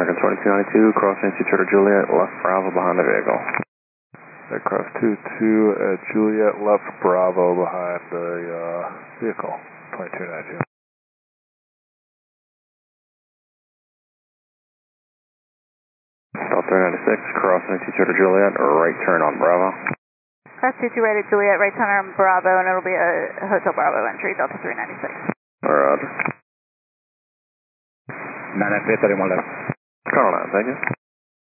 American 2292, crossing Charter Juliet, left Bravo behind the vehicle. Aircraft 22 at Juliet, left Bravo behind the vehicle, 2292. Delta 396, crossing Charter Juliet, right turn on Bravo. Class 22 right at Juliet, right turn on Bravo, and it'll be a Hotel Bravo entry, Delta 396. Roger. 993, 31 left. Call 9, thank you.